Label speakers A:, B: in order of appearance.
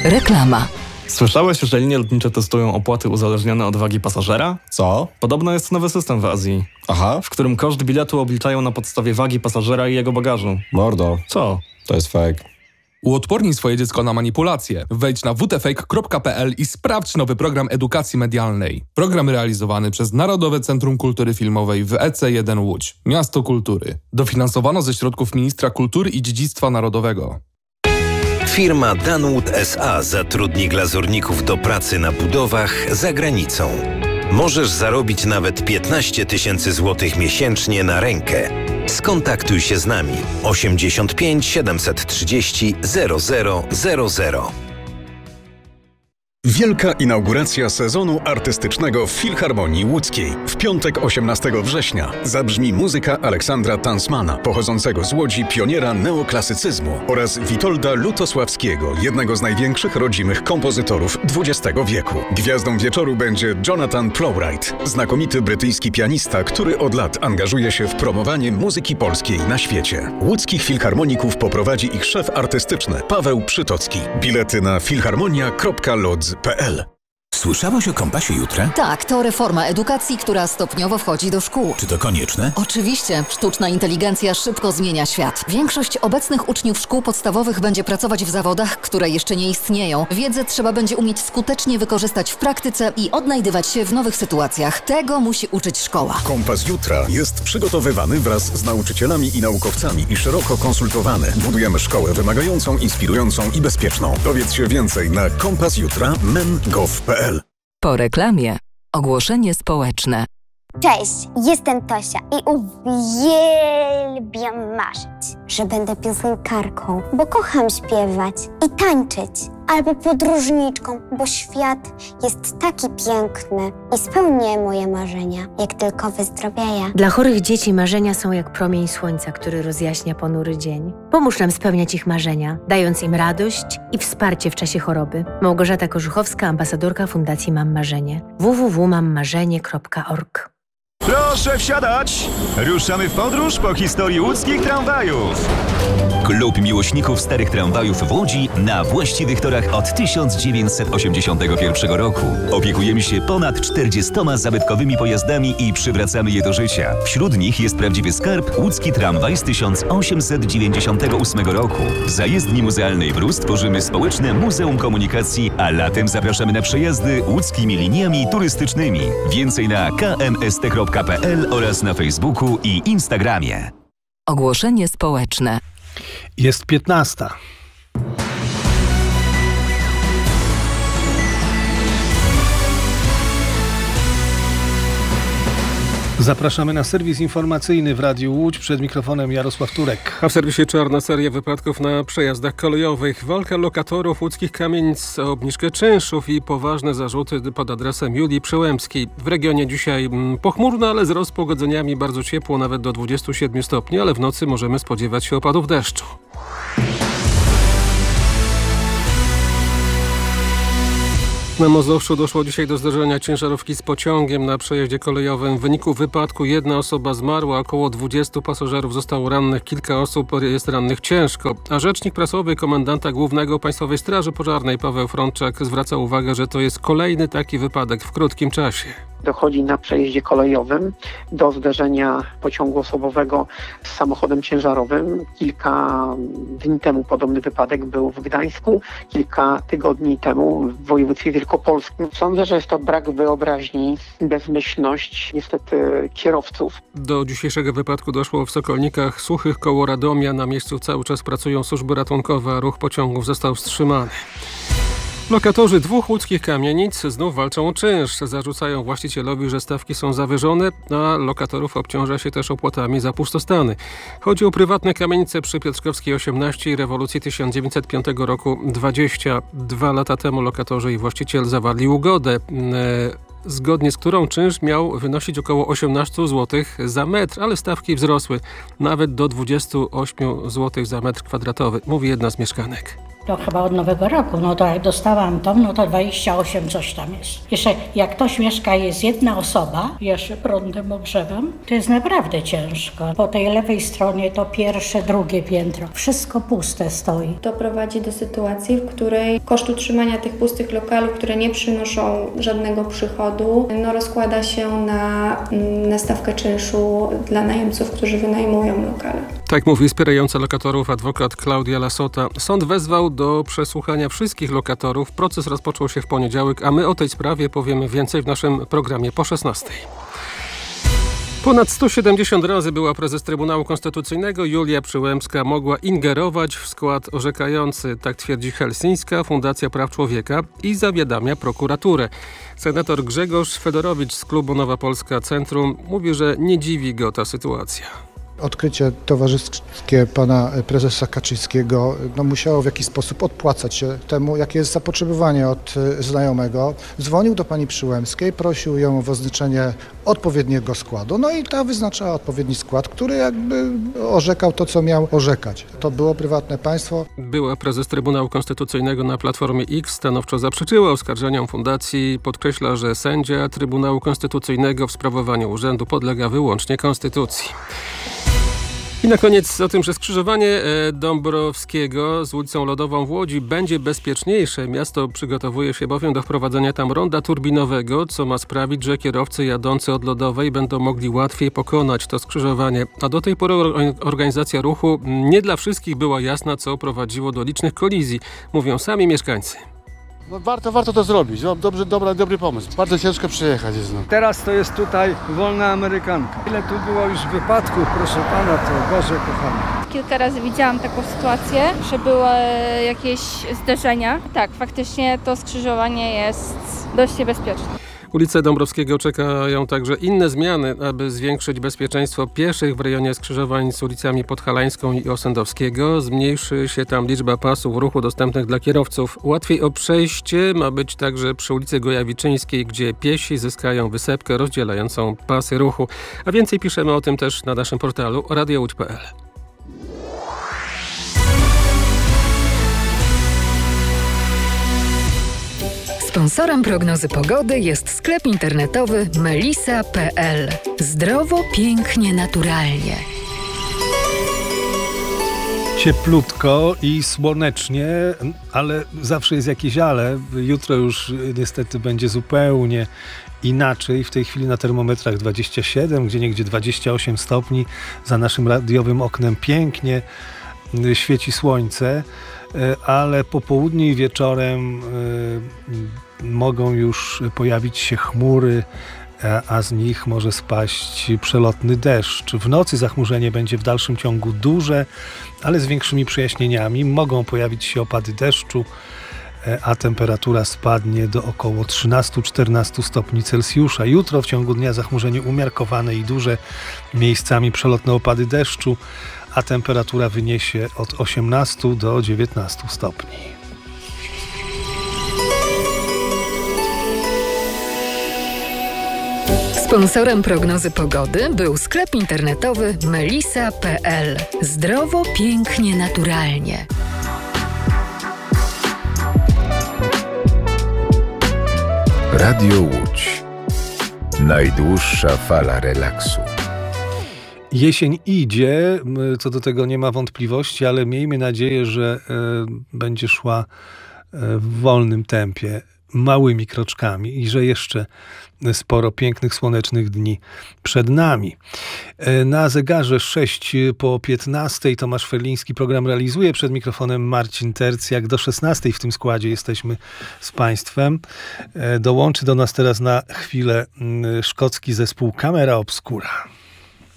A: Reklama.
B: Słyszałeś, że linie lotnicze testują opłaty uzależnione od wagi pasażera?
C: Co?
B: Podobno jest nowy system w Azji, w którym koszt biletu obliczają na podstawie wagi pasażera i jego bagażu.
C: Mordo.
B: Co?
C: To jest fake.
D: Uodpornij swoje dziecko na manipulacje. Wejdź na wtfake.pl i sprawdź nowy program edukacji medialnej. Program realizowany przez Narodowe Centrum Kultury Filmowej w EC1 Łódź. Miasto Kultury. Dofinansowano ze środków Ministra Kultury i Dziedzictwa Narodowego.
E: Firma Danwood S.A. zatrudni glazurników do pracy na budowach za granicą. Możesz zarobić nawet 15 000 złotych miesięcznie na rękę. Skontaktuj się z nami 85 730 0000.
F: Wielka inauguracja sezonu artystycznego w Filharmonii Łódzkiej. W piątek 18 września zabrzmi muzyka Aleksandra Tansmana, pochodzącego z Łodzi pioniera neoklasycyzmu, oraz Witolda Lutosławskiego, jednego z największych rodzimych kompozytorów XX wieku. Gwiazdą wieczoru będzie Jonathan Plowright, znakomity brytyjski pianista, który od lat angażuje się w promowanie muzyki polskiej na świecie. Łódzkich filharmoników poprowadzi ich szef artystyczny Paweł Przytocki. Bilety na filharmonia.lodz.pl.
G: Słyszałaś o Kompasie Jutra?
A: Tak, to reforma edukacji, która stopniowo wchodzi do szkół.
G: Czy to konieczne?
A: Oczywiście. Sztuczna inteligencja szybko zmienia świat. Większość obecnych uczniów szkół podstawowych będzie pracować w zawodach, które jeszcze nie istnieją. Wiedzę trzeba będzie umieć skutecznie wykorzystać w praktyce i odnajdywać się w nowych sytuacjach. Tego musi uczyć szkoła.
F: Kompas Jutra jest przygotowywany wraz z nauczycielami i naukowcami i szeroko konsultowany. Budujemy szkołę wymagającą, inspirującą i bezpieczną. Dowiedz się więcej na kompasjutra.men.gov.pl.
A: Po reklamie ogłoszenie społeczne.
H: Cześć, jestem Tosia i uwielbiam marzyć, że będę piosenkarką, bo kocham śpiewać i tańczyć. Albo podróżniczką, bo świat jest taki piękny i spełnię moje marzenia, jak tylko wyzdrowieję.
I: Dla chorych dzieci marzenia są jak promień słońca, który rozjaśnia ponury dzień. Pomóż nam spełniać ich marzenia, dając im radość i wsparcie w czasie choroby. Małgorzata Korzuchowska, ambasadorka Fundacji Mam Marzenie. www.mammarzenie.org.
J: Proszę wsiadać! Ruszamy w podróż po historii łódzkich tramwajów.
K: Klub miłośników starych tramwajów w Łodzi na właściwych torach od 1981 roku. Opiekujemy się ponad 40 zabytkowymi pojazdami i przywracamy je do życia. Wśród nich jest prawdziwy skarb łódzki tramwaj z 1898 roku. Za jezdni muzealnej w Rus tworzymy społeczne Muzeum Komunikacji, a latem zapraszamy na przejazdy łódzkimi liniami turystycznymi. Więcej na kmst.pl oraz na Facebooku i Instagramie.
A: Ogłoszenie społeczne.
L: Jest 15. Zapraszamy na serwis informacyjny w Radiu Łódź. Przed mikrofonem Jarosław Turek.
M: A w serwisie czarna seria wypadków na przejazdach kolejowych. Walka lokatorów łódzkich kamienic o obniżkę czynszów i poważne zarzuty pod adresem Julii Przełębskiej. W regionie dzisiaj pochmurno, ale z rozpogodzeniami bardzo ciepło, nawet do 27 stopni, ale w nocy możemy spodziewać się opadów deszczu. Na Mazowszu doszło dzisiaj do zderzenia ciężarówki z pociągiem na przejeździe kolejowym. W wyniku wypadku jedna osoba zmarła, około 20 pasażerów zostało rannych, kilka osób jest rannych ciężko. A rzecznik prasowy komendanta głównego Państwowej Straży Pożarnej Paweł Frączak zwraca uwagę, że to jest kolejny taki wypadek w krótkim czasie.
N: Dochodzi na przejeździe kolejowym do zderzenia pociągu osobowego z samochodem ciężarowym. Kilka dni temu podobny wypadek był w Gdańsku, kilka tygodni temu w województwie wielkopolskim. Sądzę, że jest to brak wyobraźni, bezmyślność niestety kierowców.
M: Do dzisiejszego wypadku doszło w Sokolnikach Suchych koło Radomia. Na miejscu cały czas pracują służby ratunkowe, a ruch pociągów został wstrzymany. Lokatorzy dwóch łódzkich kamienic znów walczą o czynsz. Zarzucają właścicielowi, że stawki są zawyżone, a lokatorów obciąża się też opłatami za pustostany. Chodzi o prywatne kamienice przy Piotrkowskiej 18 i rewolucji 1905 roku 22 lata temu lokatorzy i właściciel zawarli ugodę, zgodnie z którą czynsz miał wynosić około 18 zł za metr, ale stawki wzrosły nawet do 28 zł za metr kwadratowy, mówi jedna z mieszkanek.
C: To chyba od Nowego Roku, no to jak dostałam tą, no to 28 coś tam jest. Jeszcze jak ktoś mieszka, jest jedna osoba, jeszcze prądem ogrzewam, to jest naprawdę ciężko. Po tej lewej stronie to pierwsze, drugie piętro. Wszystko puste stoi.
O: To prowadzi do sytuacji, w której koszt utrzymania tych pustych lokalów, które nie przynoszą żadnego przychodu, rozkłada się na stawkę czynszu dla najemców, którzy wynajmują lokale.
M: Tak mówi wspierająca lokatorów adwokat Klaudia Lasota. Sąd wezwał do przesłuchania wszystkich lokatorów. Proces rozpoczął się w poniedziałek, a my o tej sprawie powiemy więcej w naszym programie po 16:00. Ponad 170 razy była prezes Trybunału Konstytucyjnego Julia Przyłębska mogła ingerować w skład orzekający, tak twierdzi Helsińska Fundacja Praw Człowieka i zawiadamia prokuraturę. Senator Grzegorz Fedorowicz z klubu Nowa Polska Centrum mówi, że nie dziwi go ta sytuacja.
P: Odkrycie towarzyskie pana prezesa Kaczyńskiego musiało w jakiś sposób odpłacać się temu, jakie jest zapotrzebowanie od znajomego. Dzwonił do pani Przyłębskiej, prosił ją o wyznaczenie odpowiedniego składu. No i ta wyznaczała odpowiedni skład, który jakby orzekał to, co miał orzekać. To było prywatne państwo.
M: Była prezes Trybunału Konstytucyjnego na Platformie X stanowczo zaprzeczyła oskarżeniom fundacji. Podkreśla, że sędzia Trybunału Konstytucyjnego w sprawowaniu urzędu podlega wyłącznie konstytucji. I na koniec o tym, że skrzyżowanie Dąbrowskiego z ulicą Lodową w Łodzi będzie bezpieczniejsze. Miasto przygotowuje się bowiem do wprowadzenia tam ronda turbinowego, co ma sprawić, że kierowcy jadący od Lodowej będą mogli łatwiej pokonać to skrzyżowanie. A do tej pory organizacja ruchu nie dla wszystkich była jasna, co prowadziło do licznych kolizji, mówią sami mieszkańcy.
Q: No warto to zrobić. No, dobry pomysł. Bardzo ciężko przejechać jest.
R: Teraz to jest tutaj wolna amerykanka. Ile tu było już wypadków, proszę pana, to Boże kochany.
S: Kilka razy widziałam taką sytuację, że były jakieś zderzenia. Tak, faktycznie to skrzyżowanie jest dość niebezpieczne.
M: Ulicę Dąbrowskiego czekają także inne zmiany, aby zwiększyć bezpieczeństwo pieszych w rejonie skrzyżowań z ulicami Podhalańską i Osendowskiego. Zmniejszy się tam liczba pasów ruchu dostępnych dla kierowców. Łatwiej o przejście ma być także przy ulicy Gojawiczyńskiej, gdzie piesi zyskają wysepkę rozdzielającą pasy ruchu. A więcej piszemy o tym też na naszym portalu radiołódź.pl.
A: Sponsorem prognozy pogody jest sklep internetowy melisa.pl. Zdrowo, pięknie, naturalnie.
L: Cieplutko i słonecznie, ale zawsze jest jakieś ale. Jutro już niestety będzie zupełnie inaczej. W tej chwili na termometrach 27, gdzieniegdzie 28 stopni. Za naszym radiowym oknem pięknie świeci słońce, ale po południu i wieczorem mogą już pojawić się chmury, a z nich może spaść przelotny deszcz. W nocy zachmurzenie będzie w dalszym ciągu duże, ale z większymi przejaśnieniami. Mogą pojawić się opady deszczu, a temperatura spadnie do około 13-14 stopni Celsjusza. Jutro w ciągu dnia zachmurzenie umiarkowane i duże, miejscami przelotne opady deszczu, a temperatura wyniesie od 18 do 19 stopni.
A: Sponsorem prognozy pogody był sklep internetowy melisa.pl. Zdrowo, pięknie, naturalnie.
G: Radio Łódź. Najdłuższa fala relaksu.
L: Jesień idzie, co do tego nie ma wątpliwości, ale miejmy nadzieję, że będzie szła w wolnym tempie, małymi kroczkami i że jeszcze sporo pięknych, słonecznych dni przed nami. Na zegarze 6:15 Tomasz Ferliński program realizuje. Przed mikrofonem Marcin Tercjak. Do 16 w tym składzie jesteśmy z Państwem. Dołączy do nas teraz na chwilę szkocki zespół Camera Obscura.